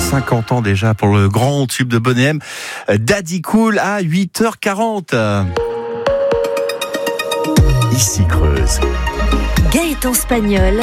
50 ans déjà pour le grand tube de Boney M, Daddy Cool à 8h40. Ici Creuse. Gaëtan Spagnol.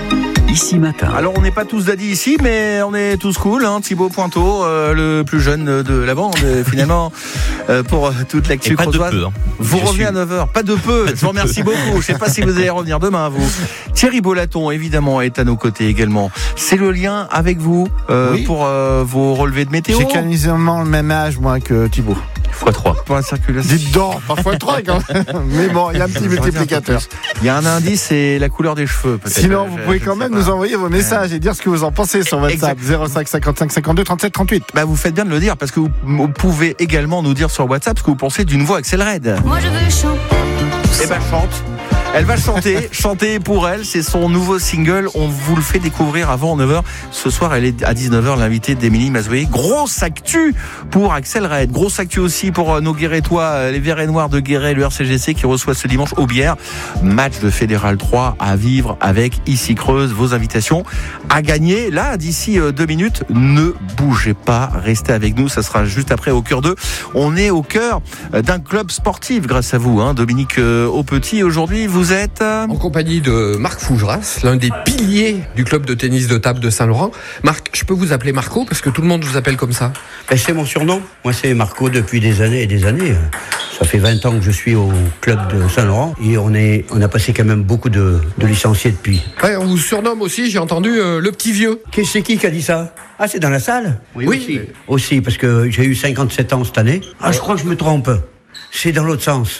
Ici matin. Alors on n'est pas tous daddy ici, mais on est tous cool. Thibaut Pointeau, le plus jeune de la bande, finalement, pour toute l'actu creusoise. Vous revenez à 9h. Pas de peu. Je vous remercie beaucoup. Je ne sais pas si vous allez revenir demain, vous. Thierry Bollaton, évidemment, est à nos côtés également. C'est le lien avec vous pour vos relevés de météo. J'ai quasiment le même âge, moi, que Thibaut. x3 pour la circulation. Dites donc, pas x3 quand même. Mais bon, il y a un petit multiplicateur. Il y a un indice, c'est la couleur des cheveux. Peut-être. Sinon, vous pouvez quand même nous envoyer vos messages et dire ce que vous en pensez sur WhatsApp. 05 55 52 37 38. Vous faites bien de le dire parce que vous pouvez également nous dire sur WhatsApp ce que vous pensez d'une voix Axel Red. Moi je veux chanter. Chante. Elle va chanter pour elle, c'est son nouveau single, on vous le fait découvrir avant 9h. Ce soir, elle est à 19h, l'invitée d'Émilie Mazoué. Grosse actu pour Axel Red, grosse actu aussi pour nos Guérétois, les Verts et Noirs de Guéret, le RCGC qui reçoit ce dimanche Aubière. Match de Fédéral 3 à vivre avec Ici Creuse, vos invitations à gagner. Là, d'ici 2 minutes, ne bougez pas, restez avec nous, ça sera juste après au cœur 2. On est au cœur d'un club sportif grâce à vous, Dominique Aupetit. Aujourd'hui, vous êtes en compagnie de Marc Fougeras, l'un des piliers du club de tennis de table de Saint-Laurent. Marc, je peux vous appeler Marco parce que tout le monde vous appelle comme ça. C'est mon surnom. Moi, c'est Marco depuis des années et des années. Ça fait 20 ans que je suis au club de Saint-Laurent et on a passé quand même beaucoup de licenciés depuis. Ouais, on vous surnomme aussi, j'ai entendu, le petit vieux. C'est qui a dit ça ? Ah, c'est dans la salle ? Oui. Aussi, parce que j'ai eu 57 ans cette année. Ah, je crois que je me trompe. C'est dans l'autre sens.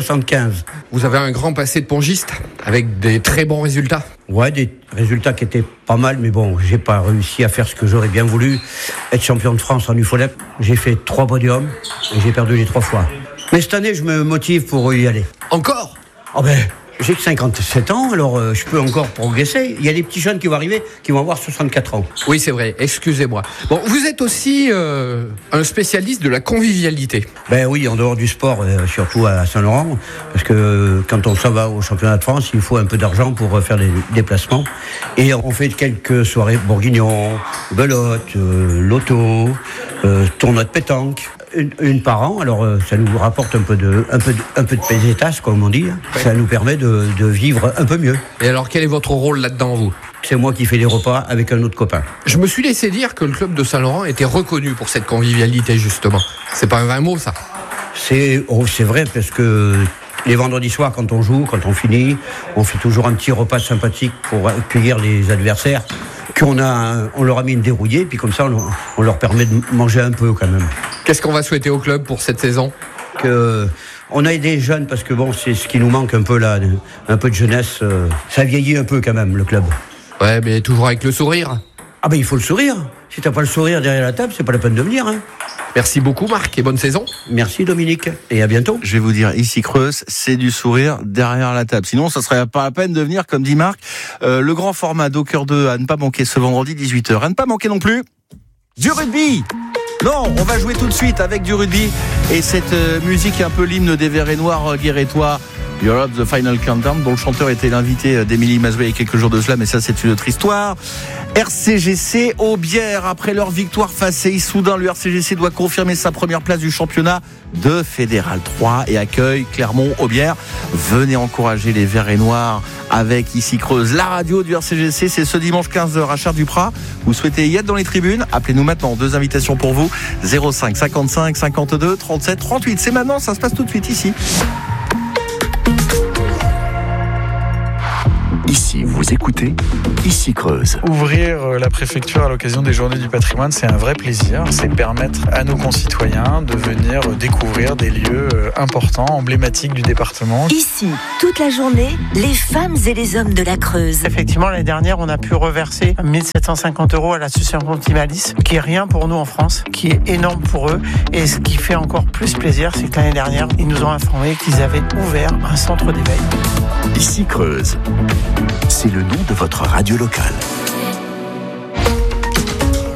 75. Vous avez un grand passé de pongiste, avec des très bons résultats. Ouais, des résultats qui étaient pas mal, mais bon, j'ai pas réussi à faire ce que j'aurais bien voulu. Être champion de France en UFOLEP, j'ai fait 3 podiums et j'ai perdu les 3 fois. Mais cette année, je me motive pour y aller. Encore ? J'ai que 57 ans, alors je peux encore progresser. Il y a des petits jeunes qui vont arriver, qui vont avoir 64 ans. Oui, c'est vrai, excusez-moi. Bon, vous êtes aussi un spécialiste de la convivialité. Oui, en dehors du sport, surtout à Saint-Laurent, parce que quand on s'en va au championnat de France, il faut un peu d'argent pour faire des déplacements. Et on fait quelques soirées bourguignon, belote, loto, tournoi de pétanque. Une par an, alors ça nous rapporte un peu de pesetas, comme on dit. Ça nous permet de vivre un peu mieux. Et alors, quel est votre rôle là-dedans, vous ? C'est moi qui fais les repas avec un autre copain. Je me suis laissé dire que le club de Saint-Laurent était reconnu pour cette convivialité, justement. C'est pas un vrai mot, ça ? C'est vrai, parce que les vendredis soirs, quand on joue, quand on finit, on fait toujours un petit repas sympathique pour accueillir les adversaires. On leur a mis une dérouillée, puis comme ça, on leur permet de manger un peu quand même. Qu'est-ce qu'on va souhaiter au club pour cette saison ? On a des jeunes, parce que c'est ce qui nous manque un peu là, un peu de jeunesse. Ça vieillit un peu quand même, le club. Ouais, mais toujours avec le sourire. Il faut le sourire. Si t'as pas le sourire derrière la table, c'est pas la peine de venir. Merci beaucoup Marc et bonne saison. Merci Dominique et à bientôt. Je vais vous dire, Ici Creuse, c'est du sourire derrière la table. Sinon, ça serait pas la peine de venir, comme dit Marc. Le grand format d'Au-Cœur 2 à ne pas manquer ce vendredi 18h. À ne pas manquer non plus du rugby. Non, on va jouer tout de suite avec du rugby et cette musique un peu l'hymne des Verts et Noirs guérétois. Europe The Final Countdown, dont le chanteur était l'invité d'Émilie Mazoué il y a quelques jours de cela, mais ça c'est une autre histoire. RCGC Aubière, après leur victoire face à Issoudun, le RCGC doit confirmer sa première place du championnat de Fédéral 3 et accueille Clermont-Aubière. Venez encourager les Verts et Noirs avec Ici Creuse. La radio du RCGC, c'est ce dimanche 15h à Char-du-Prat. Vous souhaitez y être dans les tribunes ? Appelez-nous maintenant, 2 invitations pour vous, 05 55 52 37 38. C'est maintenant, ça se passe tout de suite ici. Ici, vous écoutez Ici Creuse. Ouvrir la préfecture à l'occasion des Journées du patrimoine, c'est un vrai plaisir. C'est permettre à nos concitoyens de venir découvrir des lieux importants, emblématiques du département. Ici, toute la journée, les femmes et les hommes de la Creuse. Effectivement, l'année dernière, on a pu reverser 1 750 € à l'association Optimalis, qui est rien pour nous en France, qui est énorme pour eux. Et ce qui fait encore plus plaisir, c'est que l'année dernière, ils nous ont informé qu'ils avaient ouvert un centre d'éveil. Ici Creuse. C'est le nom de votre radio locale. Pourquoi la MAF ?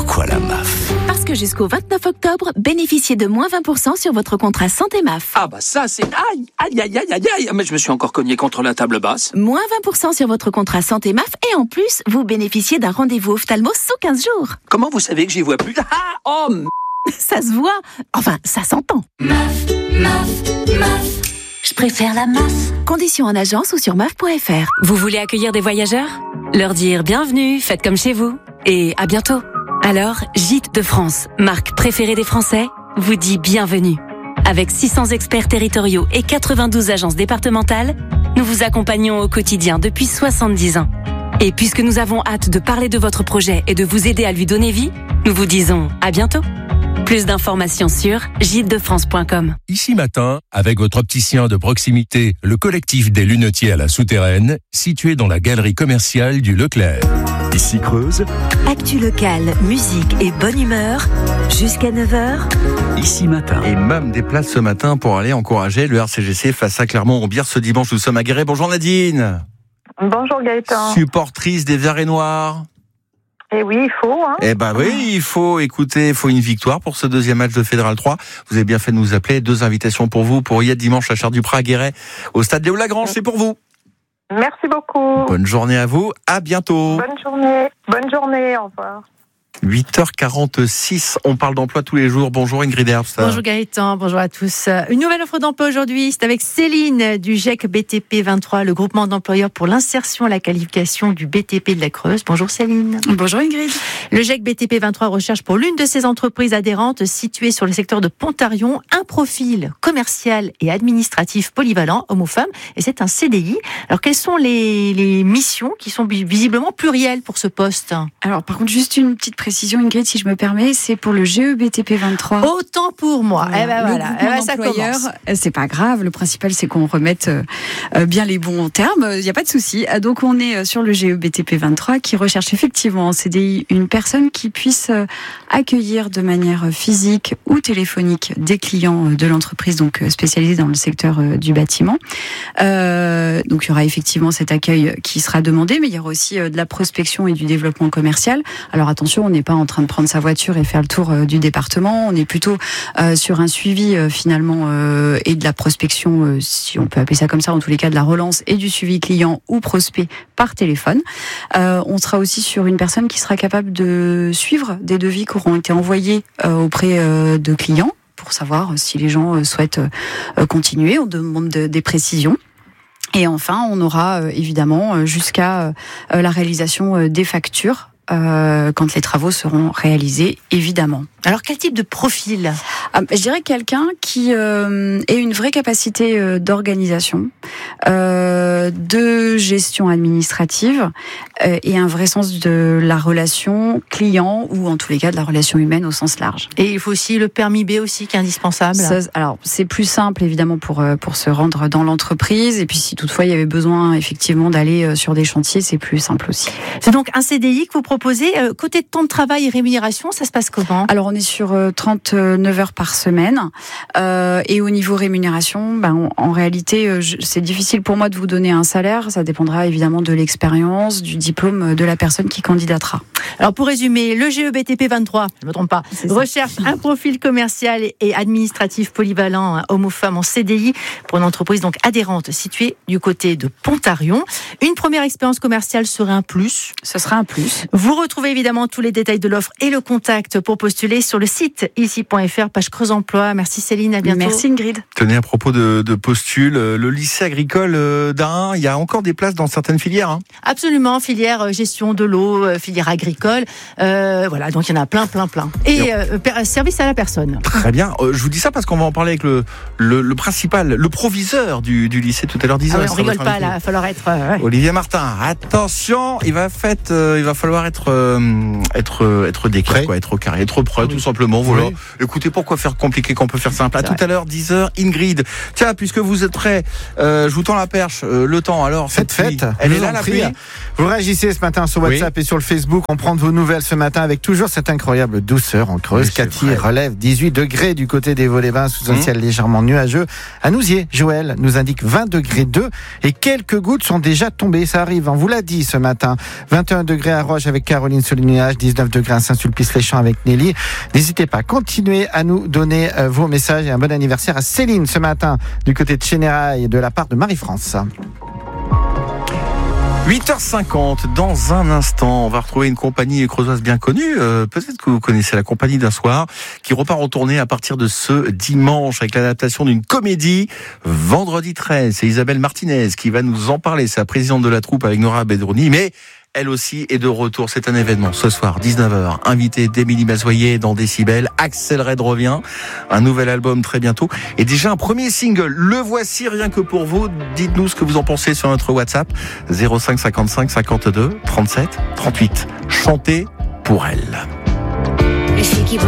Parce que que jusqu'au 29 octobre, bénéficiez de moins 20% sur votre contrat santé MAF. Ah bah ça c'est... Aïe, mais je me suis encore cogné contre la table basse. Moins 20% sur votre contrat santé MAF et en plus, vous bénéficiez d'un rendez-vous ophtalmo sous 15 jours. Comment vous savez que j'y vois plus? Ça se voit. Enfin, ça s'entend. MAF. Je préfère la MAF. Conditions en agence ou sur MAF.fr. Vous voulez accueillir des voyageurs? Leur dire bienvenue, faites comme chez vous. Et à bientôt. Alors, Gîtes de France, marque préférée des Français, vous dit bienvenue. Avec 600 experts territoriaux et 92 agences départementales, nous vous accompagnons au quotidien depuis 70 ans. Et puisque nous avons hâte de parler de votre projet et de vous aider à lui donner vie, nous vous disons à bientôt. Plus d'informations sur gîtesdefrance.com. Ici Matin, avec votre opticien de proximité, le collectif des lunetiers à la Souterraine, situé dans la galerie commerciale du Leclerc. Ici Creuse. Actu locale, musique et bonne humeur. Jusqu'à 9h. Ici Matin. Et même des places ce matin pour aller encourager le RCGC face à Clermont-Aubière ce dimanche. Nous sommes à Guéret. Bonjour Nadine. Bonjour Gaëtan. Supportrice des Verts et Noirs. Eh oui, il faut. Eh ben oui, il faut une victoire pour ce deuxième match de Fédéral 3. Vous avez bien fait de nous appeler. 2 invitations pour vous pour hier dimanche à Char-du-Prat à Guéret, au stade Léo Lagrange. C'est pour vous. Merci beaucoup. Bonne journée à vous. À bientôt. Bonne journée. Au revoir. 8h46, on parle d'emploi tous les jours. Bonjour Ingrid Herbst. Bonjour Gaëtan, bonjour à tous. Une nouvelle offre d'emploi aujourd'hui, c'est avec Céline du GEC BTP 23, le groupement d'employeurs pour l'insertion et la qualification du BTP de la Creuse. Bonjour Céline. Bonjour Ingrid. Le GEC BTP 23 recherche pour l'une de ses entreprises adhérentes située sur le secteur de Pontarion un profil commercial et administratif polyvalent, homme ou femme, et c'est un CDI. Alors quelles sont les missions qui sont visiblement plurielles pour ce poste? Alors par contre, juste une petite précision Ingrid, si je me permets, c'est pour le GEBTP 23. Autant pour moi. Voilà. Eh ben voilà. Le groupement d'employeurs, c'est pas grave. Le principal, c'est qu'on remette bien les bons termes. Il n'y a pas de souci. Donc on est sur le GEBTP 23 qui recherche effectivement en CDI une personne qui puisse accueillir de manière physique ou téléphonique des clients de l'entreprise, donc spécialisés dans le secteur du bâtiment. Donc il y aura effectivement cet accueil qui sera demandé, mais il y aura aussi de la prospection et du développement commercial. Alors attention, on n'est pas en train de prendre sa voiture et faire le tour du département. On est plutôt sur un suivi finalement et de la prospection, si on peut appeler ça comme ça, en tous les cas de la relance et du suivi client ou prospect par téléphone. On sera aussi sur une personne qui sera capable de suivre des devis qui auront été envoyés auprès de clients pour savoir si les gens souhaitent continuer. On demande des précisions. Et enfin, on aura évidemment jusqu'à la réalisation des factures quand les travaux seront réalisés, évidemment. Alors, quel type de profil ? Je dirais quelqu'un qui ait une vraie capacité d'organisation, de gestion administrative et un vrai sens de la relation client ou en tous les cas de la relation humaine au sens large. Et il faut aussi le permis B aussi qui est indispensable. Alors, c'est plus simple évidemment pour se rendre dans l'entreprise et puis si toutefois il y avait besoin effectivement d'aller sur des chantiers, c'est plus simple aussi. C'est donc un CDI que vous proposez. Côté temps de travail et rémunération, ça se passe comment ? Alors, on est sur 39 heures par semaine et au niveau rémunération, en réalité, c'est difficile pour moi de vous donner un salaire. Ça dépendra évidemment de l'expérience, du diplôme de la personne qui candidatera. Alors, pour résumer, le GEBTP 23, je ne me trompe pas, recherche un profil commercial et administratif polyvalent, homme ou femme en CDI pour une entreprise donc adhérente située du côté de Pontarion. Une première expérience commerciale serait un plus. Ce sera un plus. Vous retrouvez évidemment tous les détails de l'offre et le contact pour postuler sur le site ici.fr, page Creuse Emploi. Merci Céline, à bientôt. Merci Ingrid. Tenez, à propos de postule, le lycée agricole d'Ain, il y a encore des places dans certaines filières. Absolument, filière gestion de l'eau, filière agricole. Voilà, donc il y en a plein. Et service à la personne. Très bien. Je vous dis ça parce qu'on va en parler avec le principal, le proviseur du lycée tout à l'heure. On rigole pas, là, il va falloir être... Olivier Martin, attention, il va falloir être déclaré, être carré, être prêt, tout simplement. Voilà. Oui. Écoutez, pourquoi faire compliqué quand on peut faire simple? À tout à l'heure, 10h, Ingrid. Tiens, puisque vous êtes prêts, je vous tends la perche. Le temps, alors, faites fête. Elle est là, la pluie. Vous réagissez ce matin sur WhatsApp et sur le Facebook. On prend de vos nouvelles ce matin avec toujours cette incroyable douceur en Creuse. Oui, Cathy relève 18 degrés du côté des Vaux-les-Bains sous un ciel légèrement nuageux. À Nousiers, Joël nous indique 20 degrés 2 et quelques gouttes sont déjà tombées. Ça arrive, on vous l'a dit ce matin. 21 degrés à Roche avec avec Caroline sous le nuage, 19 degrés à Saint-Sulpice-les-Champs avec Nelly. N'hésitez pas, continuez à nous donner vos messages et un bon anniversaire à Céline ce matin du côté de Chénérail de la part de Marie-France. 8h50, dans un instant, on va retrouver une compagnie creusoise bien connue. Peut-être que vous connaissez la compagnie d'un soir qui repart en tournée à partir de ce dimanche avec l'adaptation d'une comédie. Vendredi 13, c'est Isabelle Martinez qui va nous en parler. C'est la présidente de la troupe avec Nora Bedrouni, mais elle aussi est de retour. C'est un événement ce soir, 19h. Invité d'Émilie Mazoyer dans Décibel. Axel Red revient. Un nouvel album très bientôt. Et déjà un premier single. Le voici rien que pour vous. Dites-nous ce que vous en pensez sur notre WhatsApp. 05 55 52 37 38. Chantez pour elle. Les filles qui